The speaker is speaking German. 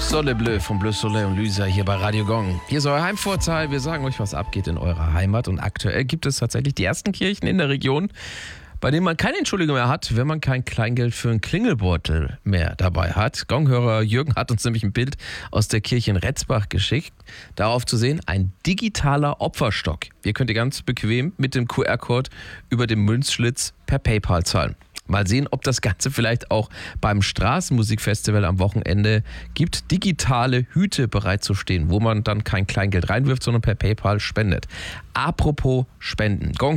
Soleil Bleu von Bleu Soleil und Lysa hier bei Radio Gong. Hier ist euer Heimvorteil. Wir sagen euch, was abgeht in eurer Heimat. Und aktuell gibt es tatsächlich die ersten Kirchen in der Region, bei denen man keine Entschuldigung mehr hat, wenn man kein Kleingeld für einen Klingelbeutel mehr dabei hat. Gonghörer Jürgen hat uns nämlich ein Bild aus der Kirche in Retzbach geschickt. Darauf zu sehen, ein digitaler Opferstock. Ihr könnt ihr ganz bequem mit dem QR-Code über den Münzschlitz per PayPal zahlen. Mal sehen, ob das Ganze vielleicht auch beim Straßenmusikfestival am Wochenende gibt. Digitale Hüte bereitzustehen, wo man dann kein Kleingeld reinwirft, sondern per PayPal spendet. Apropos Spenden.